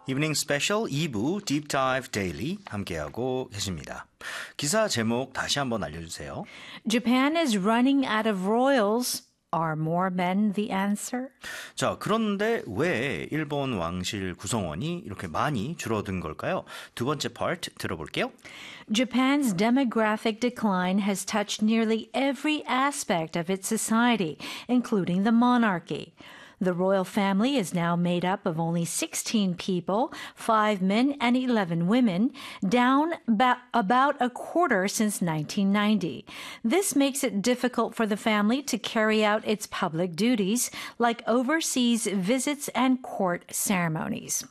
이브닝 스페셜 2부 Deep Dive Daily 함께하고 계십니다. 기사 제목 다시 한번 알려주세요. Japan is running out of royals. Are more men the answer? 자, 그런데 왜 일본 왕실 구성원이 이렇게 많이 줄어든 걸까요? 두 번째 파트 들어볼게요. Japan's demographic decline has touched nearly every aspect of its society, including the monarchy. The royal family is now made up of only 16 people, 5 men and 11 women, down about a quarter since 1990. This makes it difficult for the family to carry out its public duties, like overseas visits and court ceremonies.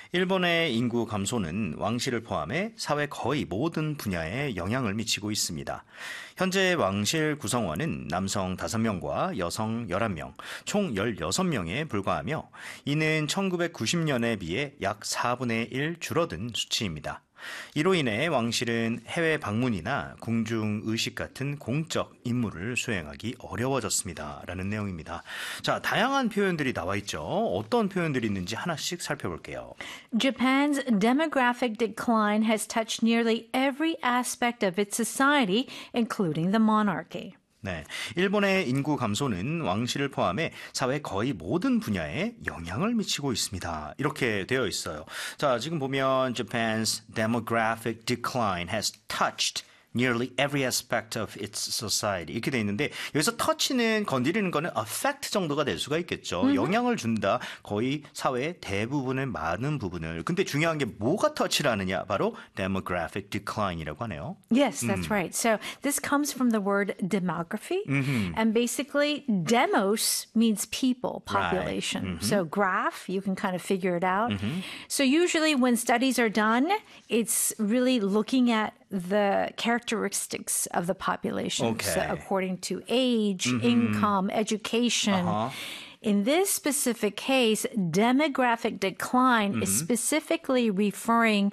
일본의 인구 감소는 왕실을 포함해 사회 거의 모든 분야에 영향을 미치고 있습니다. 현재 왕실 구성원은 남성 5명과 여성 11명, 총 16명에 불과하며 이는 1990년에 비해 약 4분의 1 줄어든 수치입니다. 이로 인해 왕실은 해외 방문이나 궁중 의식 같은 공적 임무를 수행하기 어려워졌습니다. 라는 내용입니다. 자, 다양한 표현들이 나와 있죠. 어떤 표현들이 있는지 하나씩 살펴볼게요. Japan's demographic decline has touched nearly every aspect of its society, including the monarchy. 네, 일본의 인구 감소는 왕실을 포함해 사회 거의 모든 분야에 영향을 미치고 있습니다. 이렇게 되어 있어요. 자, 지금 보면 Japan's demographic decline has touched nearly every aspect of its society 이렇게 돼 있는데 여기서 touch는 건드리는 거는 affect 정도가 될 수가 있겠죠. 영향을 준다. 거의 사회의 대부분의 많은 부분을. 근데 중요한 게 뭐가 touch를 하느냐? 바로 demographic decline이라고 하네요. Yes, that's right. So this comes from the word demography. And basically, demos means people, population. Right. So graph, you can kind of figure it out. So usually when studies are done, it's really looking at the characteristics of the population. Okay. So according to age, income, education. In this specific case, demographic decline is specifically referring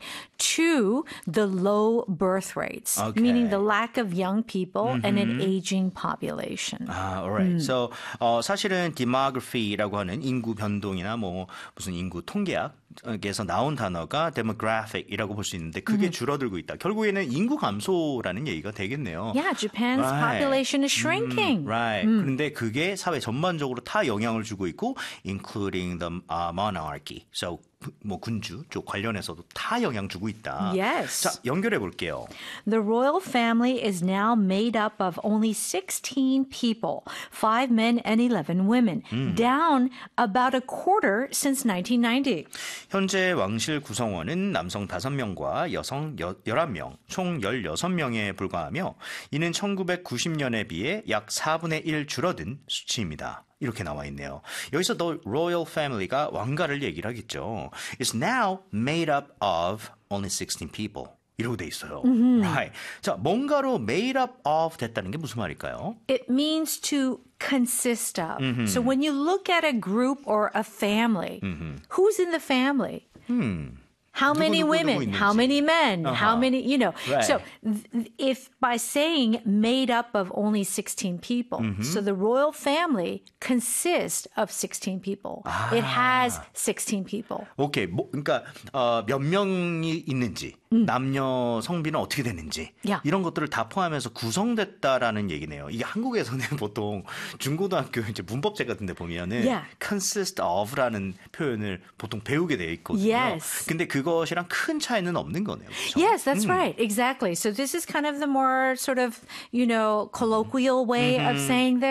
to the low birth rates, meaning the lack of young people and an aging population. Alright. So 사실은 demography라고 하는 인구 변동이나 뭐 무슨 인구 통계학에서 나온 단어가 demographic이라고 볼 수 있는데 그게 줄어들고 있다. 결국에는 인구 감소라는 얘기가 되겠네요. Yeah, Japan's population is shrinking. Right. 그런데 그게 사회 전반적으로 다 영향을 주고 있고, including the monarchy. So 뭐 군주 쪽 관련해서도 다 영향 주고 있다. Yes. 자, 연결해 볼게요. The royal family is now made up of only 16 people, 5 men and 11 women, down about a quarter since 1990. 현재 왕실 구성원은 남성 5명과 여성 11명, 총 16명에 불과하며 이는 1990년에 비해 약 4분의 1 줄어든 수치입니다. 이렇게 나와 있네요. 여기서 the royal family가 왕가를 얘기를 하겠죠. It's now made up of only 16 people. 이러고 돼 있어요. Right. 자, 뭔가로 made up of 됐다는 게 무슨 말일까요? It means to consist of. So when you look at a group or a family, who's in the family? How many women? How many men? How many, you know. Right. So if by saying made up of only 16 people, so the royal family consists of 16 people. It has 16 people. 오케이. 그러니까 몇 명이 있는지, 남녀 성비는 어떻게 되는지 이런 것들을 다 포함해서 구성됐다라는 얘기네요. 이게 한국에서는 보통 중고등학교 이제 문법책 같은 데 보면은 consist of라는 표현을 보통 배우게 되어 있거든요. Yes. 근데 그것이랑 큰 차이는 없는 거네요. 그렇죠? Yes, that's right. Exactly. So this is kind of the more sort of, you know, colloquial way of saying this.